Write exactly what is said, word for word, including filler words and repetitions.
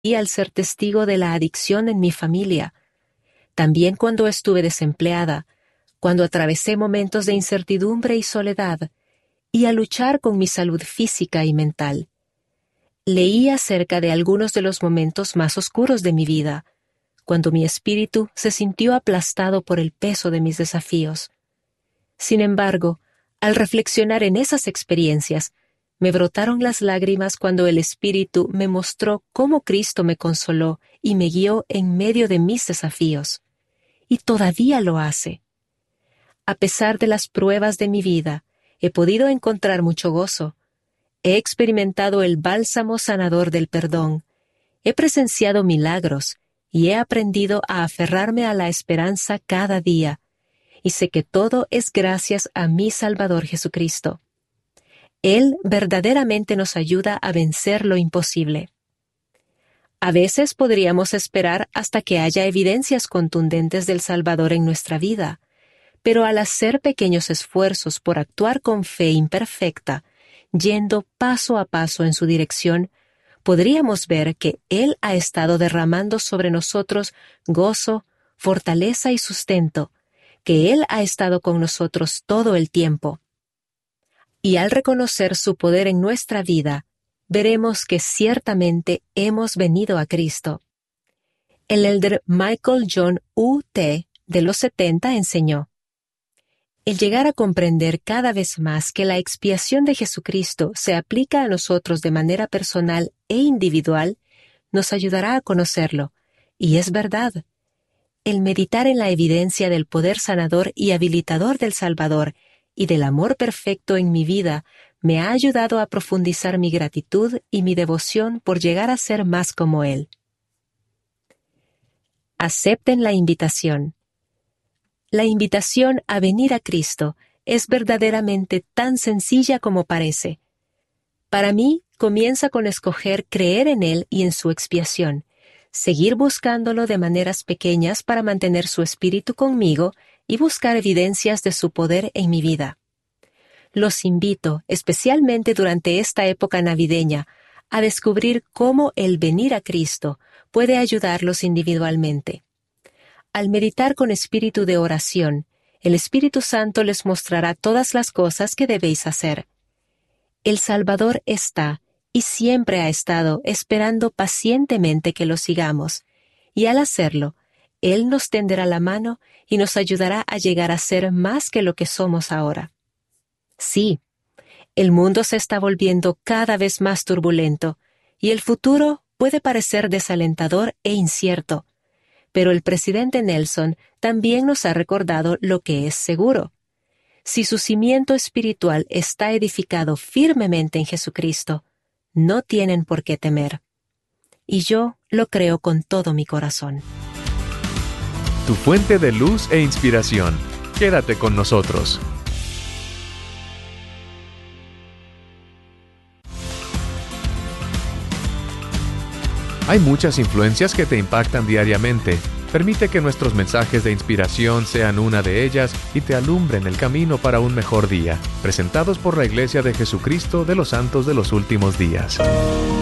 al ser testigo de la adicción en mi familia, también cuando estuve desempleada, cuando atravesé momentos de incertidumbre y soledad, y a luchar con mi salud física y mental. Leí acerca de algunos de los momentos más oscuros de mi vida, cuando mi espíritu se sintió aplastado por el peso de mis desafíos. Sin embargo, al reflexionar en esas experiencias, me brotaron las lágrimas cuando el Espíritu me mostró cómo Cristo me consoló y me guió en medio de mis desafíos. Y todavía lo hace. A pesar de las pruebas de mi vida, he podido encontrar mucho gozo. He experimentado el bálsamo sanador del perdón. He presenciado milagros y he aprendido a aferrarme a la esperanza cada día. Y sé que todo es gracias a mi Salvador Jesucristo. Él verdaderamente nos ayuda a vencer lo imposible. A veces podríamos esperar hasta que haya evidencias contundentes del Salvador en nuestra vida, pero al hacer pequeños esfuerzos por actuar con fe imperfecta, yendo paso a paso en su dirección, podríamos ver que Él ha estado derramando sobre nosotros gozo, fortaleza y sustento, que Él ha estado con nosotros todo el tiempo. Y al reconocer su poder en nuestra vida, veremos que ciertamente hemos venido a Cristo. El elder Michael John U T de los setenta enseñó: el llegar a comprender cada vez más que la expiación de Jesucristo se aplica a nosotros de manera personal e individual, nos ayudará a conocerlo. Y es verdad. El meditar en la evidencia del poder sanador y habilitador del Salvador y del amor perfecto en mi vida me ha ayudado a profundizar mi gratitud y mi devoción por llegar a ser más como Él. Acepten la invitación. La invitación a venir a Cristo es verdaderamente tan sencilla como parece. Para mí, comienza con escoger creer en Él y en su expiación, seguir buscándolo de maneras pequeñas para mantener su espíritu conmigo y buscar evidencias de su poder en mi vida. Los invito, especialmente durante esta época navideña, a descubrir cómo el venir a Cristo puede ayudarlos individualmente. Al meditar con espíritu de oración, el Espíritu Santo les mostrará todas las cosas que debéis hacer. El Salvador está y siempre ha estado esperando pacientemente que lo sigamos, y al hacerlo, Él nos tenderá la mano y nos ayudará a llegar a ser más que lo que somos ahora. Sí, el mundo se está volviendo cada vez más turbulento, y el futuro puede parecer desalentador e incierto, pero el presidente Nelson también nos ha recordado lo que es seguro. Si su cimiento espiritual está edificado firmemente en Jesucristo, no tienen por qué temer. Y yo lo creo con todo mi corazón. Tu fuente de luz e inspiración. Quédate con nosotros. Hay muchas influencias que te impactan diariamente. Permite que nuestros mensajes de inspiración sean una de ellas y te alumbren el camino para un mejor día. Presentados por la Iglesia de Jesucristo de los Santos de los Últimos Días.